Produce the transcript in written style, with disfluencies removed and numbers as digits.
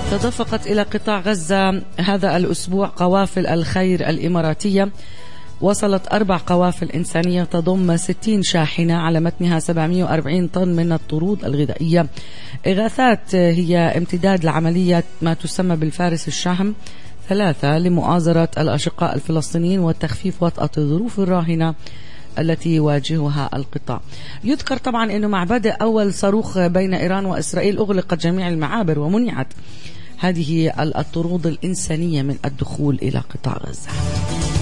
تدفقت إلى قطاع غزة هذا الأسبوع قوافل الخير الإماراتية. وصلت 4 قوافل إنسانية تضم 60 شاحنة على متنها 740 طن من الطرود الغذائية. إغاثات هي امتداد لعملية ما تسمى بالفارس الشهم 3 لمؤازرة الأشقاء الفلسطينيين والتخفيف وطأة الظروف الراهنة التي يواجهها القطاع. يذكر طبعا أنه مع بدء أول صاروخ بين إيران وإسرائيل أغلقت جميع المعابر ومنعت هذه الطرود الإنسانية من الدخول إلى قطاع غزة.